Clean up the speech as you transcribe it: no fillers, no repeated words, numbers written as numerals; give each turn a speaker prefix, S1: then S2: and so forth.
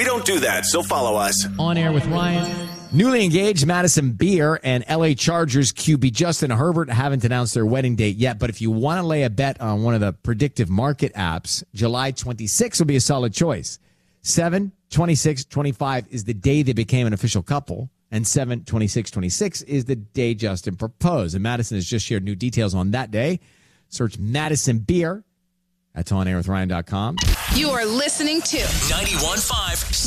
S1: don't do that, so follow us.
S2: On Air with Ryan. Newly engaged Madison Beer and LA Chargers QB Justin Herbert haven't announced their wedding date yet, but if you want to lay a bet on one of the predictive market apps, July 26 will be a solid choice. 7/26/25 is the day they became an official couple, and 7/26/26 is the day Justin proposed. And Madison has just shared new details on that day. Search Madison Beer at OnAirWithRyan.com.
S3: You are listening to
S1: 91.5